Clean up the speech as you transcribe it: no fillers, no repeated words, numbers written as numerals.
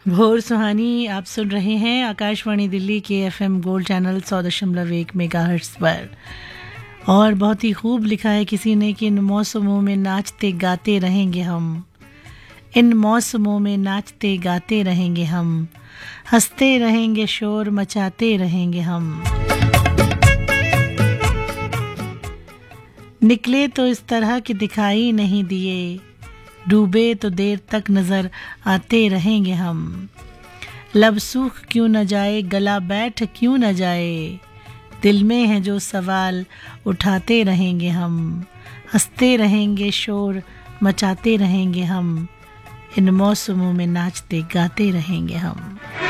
भोर सुहानी आप सुन रहे हैं आकाशवाणी दिल्ली के एफएम गोल्ड चैनल 100.1 मेगाहर्ट्ज पर। और बहुत ही खूब लिखा है किसी ने कि इन मौसमों में नाचते गाते रहेंगे हम, इन मौसमों में नाचते गाते रहेंगे हम, हंसते रहेंगे शोर मचाते रहेंगे हम। निकले तो इस तरह के दिखाई नहीं दिए, डूबे तो देर तक नजर आते रहेंगे हम। लब सूख क्यों न जाए, गला बैठ क्यों न जाए, दिल में है जो सवाल उठाते रहेंगे हम। हंसते रहेंगे शोर मचाते रहेंगे हम, इन मौसमों में नाचते गाते रहेंगे हम।